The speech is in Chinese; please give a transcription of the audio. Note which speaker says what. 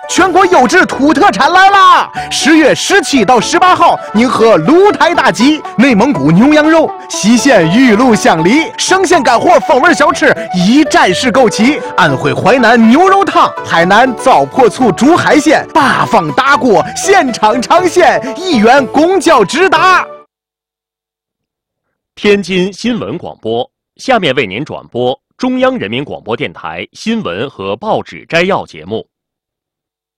Speaker 1: 全国优质土特产来啦！10月17到18号，宁河鹿台大集、内蒙古牛羊肉、西县玉露香梨、生鲜干货风味小吃一站式购齐，安徽淮南牛肉汤、海南糟粕醋煮海鲜，8方大锅现场尝鲜，1元公交直达。
Speaker 2: 天津新闻广播，下面为您转播中央人民广播电台新闻和报纸摘要节目。